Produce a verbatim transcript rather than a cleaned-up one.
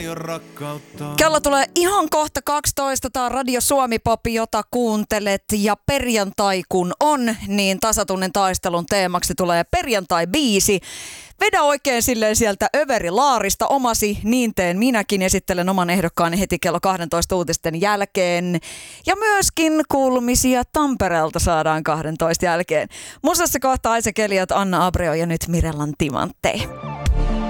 Kello tulee ihan kohta kaksitoista. Tää on Radio Suomi Pop, jota kuuntelet. Ja perjantai kun on, niin tasatunnin taistelun teemaksi tulee perjantai-biisi. Vedä oikein silleen sieltä överilaarista omasi, niin teen minäkin. Esittelen oman ehdokkaani heti kello kaksitoista uutisten jälkeen. Ja myöskin kuulumisia Tampereelta saadaan kaksitoista jälkeen. Musassa kohta Aisa Keliot, Anna Abreu ja nyt Mirellan Timanttei.